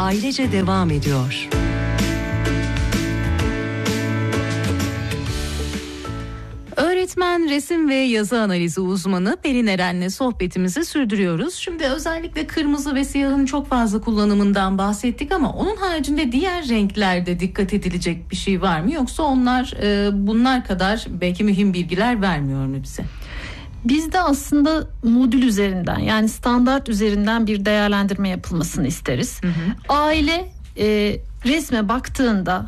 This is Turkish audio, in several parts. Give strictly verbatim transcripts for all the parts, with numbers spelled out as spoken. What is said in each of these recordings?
ailece devam ediyor. Öğretmen, resim ve yazı analizi uzmanı Pelin Eren'le sohbetimizi sürdürüyoruz. Şimdi özellikle kırmızı ve siyahın çok fazla kullanımından bahsettik ama onun haricinde diğer renklerde dikkat edilecek bir şey var mı? Yoksa onlar e, bunlar kadar belki mühim bilgiler vermiyor mu bize? Biz de aslında modül üzerinden, yani standart üzerinden bir değerlendirme yapılmasını isteriz. Hı hı. Aile e, resme baktığında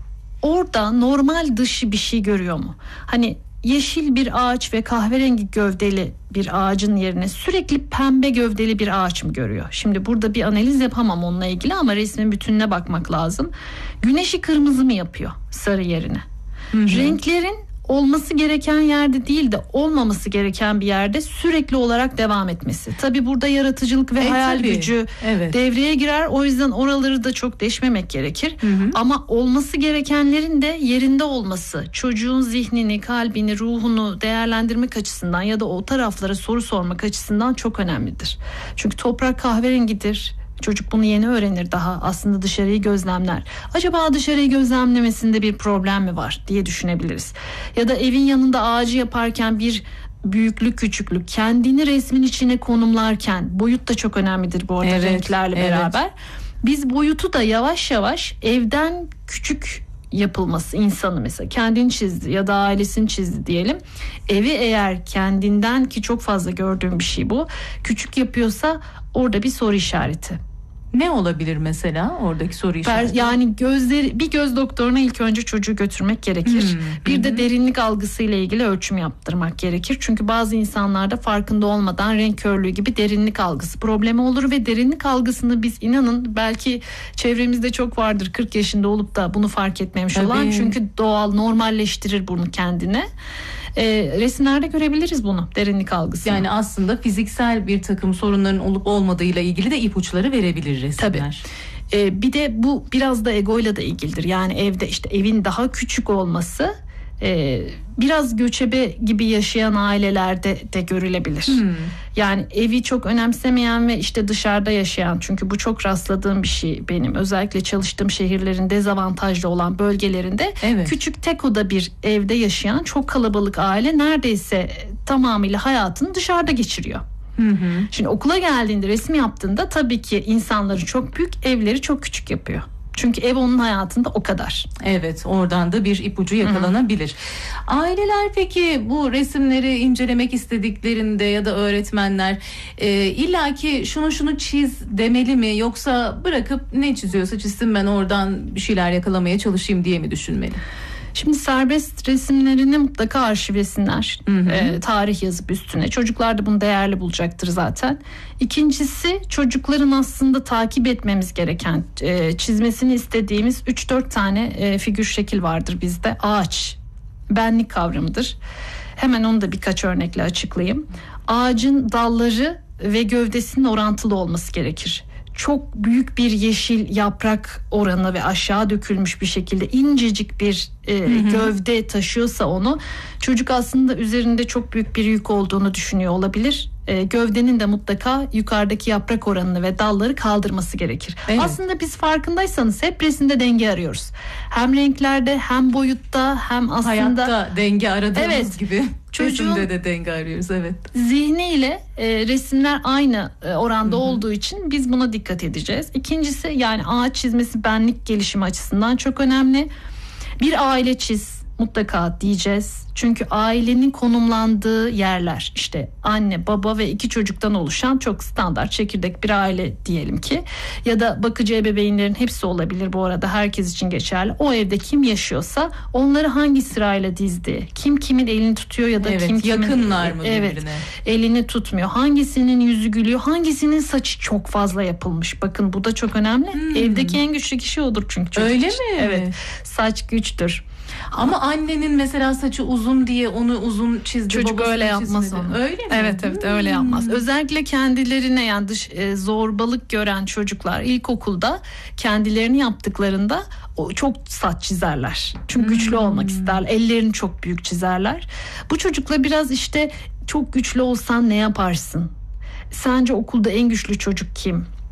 orada normal dışı bir şey görüyor mu? Hani yeşil bir ağaç ve kahverengi gövdeli bir ağacın yerine sürekli pembe gövdeli bir ağaç mı görüyor? Şimdi burada bir analiz yapamam onunla ilgili ama resmin bütününe bakmak lazım. Güneşi kırmızı mı yapıyor sarı yerine? Hı hı. Renklerin olması gereken yerde değil de olmaması gereken bir yerde sürekli olarak devam etmesi. Tabii burada yaratıcılık ve e, hayal tabii. gücü evet. devreye girer. O yüzden oraları da çok deşmemek gerekir. Hı hı. Ama olması gerekenlerin de yerinde olması, çocuğun zihnini, kalbini, ruhunu değerlendirmek açısından ya da o taraflara soru sormak açısından çok önemlidir. Çünkü toprak kahverengidir. Çocuk bunu yeni öğrenir daha. Aslında dışarıyı gözlemler. Acaba dışarıyı gözlemlemesinde bir problem mi var diye düşünebiliriz. Ya da evin yanında ağacı yaparken bir büyüklük küçüklük kendini resmin içine konumlarken, boyut da çok önemlidir bu arada evet, renklerle evet. beraber. Biz boyutu da yavaş yavaş evden küçük yapılması, insanı mesela kendini çizdi ya da ailesini çizdi diyelim. Evi eğer kendinden, ki çok fazla gördüğüm bir şey bu, küçük yapıyorsa orada bir soru işareti. Ne olabilir mesela oradaki soru işareti? Yani gözleri, bir göz doktoruna ilk önce çocuğu götürmek gerekir. Hmm, bir hmm. de derinlik algısıyla ilgili ölçüm yaptırmak gerekir. Çünkü bazı insanlarda farkında olmadan renk körlüğü gibi derinlik algısı problemi olur ve derinlik algısını biz inanın belki çevremizde çok vardır kırk yaşında olup da bunu fark etmemiş Tabii. olan. Çünkü doğal, normalleştirir bunu kendine. E, resimlerde görebiliriz bunu, derinlik algısını. Yani aslında fiziksel bir takım sorunların olup olmadığıyla ilgili de ipuçları verebilir resimler. Tabii. E, bir de bu biraz da egoyla da ilgilidir. Yani evde işte evin daha küçük olması e, biraz göçebe gibi yaşayan ailelerde de görülebilir. Hmm. Yani evi çok önemsemeyen ve işte dışarıda yaşayan, çünkü bu çok rastladığım bir şey benim. Özellikle çalıştığım şehirlerin dezavantajlı olan bölgelerinde evet. küçük tek oda bir evde yaşayan çok kalabalık aile neredeyse tamamıyla hayatını dışarıda geçiriyor. Hı hı. Şimdi okula geldiğinde, resim yaptığında tabii ki insanları çok büyük, evleri çok küçük yapıyor. Çünkü ev onun hayatında o kadar. Evet, oradan da bir ipucu yakalanabilir. Hı-hı. Aileler peki bu resimleri incelemek istediklerinde ya da öğretmenler e, illaki şunu şunu çiz demeli mi, yoksa bırakıp ne çiziyorsa çizsin, ben oradan bir şeyler yakalamaya çalışayım diye mi düşünmeli? Şimdi serbest resimlerini mutlaka arşivlesinler. E, tarih yazıp üstüne. Çocuklar da bunu değerli bulacaktır zaten. İkincisi, çocukların aslında takip etmemiz gereken, e, çizmesini istediğimiz üç dört tane e, figür şekil vardır bizde. Ağaç, benlik kavramıdır. Hemen onu da birkaç örnekle açıklayayım. Ağacın dalları ve gövdesinin orantılı olması gerekir. Çok büyük bir yeşil yaprak oranı ve aşağı dökülmüş bir şekilde incecik bir e, gövde taşıyorsa onu, çocuk aslında üzerinde çok büyük bir yük olduğunu düşünüyor olabilir. E, gövdenin de mutlaka yukarıdaki yaprak oranını ve dalları kaldırması gerekir. Evet. Aslında biz farkındaysanız hep resimde denge arıyoruz. Hem renklerde, hem boyutta, hem aslında hayatta denge aradığımız evet, gibi. Çocuğun de denge arıyoruz, evet. Zihniyle e, resimler aynı e, oranda Hı-hı. olduğu için biz buna dikkat edeceğiz. İkincisi, yani ağaç çizmesi benlik gelişimi açısından çok önemli. Bir aile çiz mutlaka diyeceğiz. Çünkü ailenin konumlandığı yerler, işte anne, baba ve iki çocuktan oluşan çok standart çekirdek bir aile diyelim ki. Ya da bakıcı ebeveynlerin hepsi olabilir bu arada, herkes için geçerli. O evde kim yaşıyorsa onları hangi sırayla dizdi, kim kimin elini tutuyor ya da evet, kim kimin yakınlar mı birbirine? Evet, elini tutmuyor. Hangisinin yüzü gülüyor, hangisinin saçı çok fazla yapılmış. Bakın bu da çok önemli. Hmm. Evdeki en güçlü kişi odur çünkü çocuk. Öyle mi? Evet. Saç güçtür. Ama annenin mesela saçı uzun diye onu uzun çizdi. Çocuk öyle yapmaz onu. Öyle mi? Evet evet hmm. öyle yapmaz. Özellikle kendilerine, yani dış e, zorbalık gören çocuklar ilkokulda kendilerini yaptıklarında o, çok saç çizerler. Çünkü hmm. güçlü olmak isterler. Ellerini çok büyük çizerler. Bu çocukla biraz işte çok güçlü olsan ne yaparsın? Sence okulda en güçlü çocuk kim?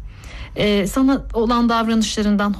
e, sana olan davranışlarından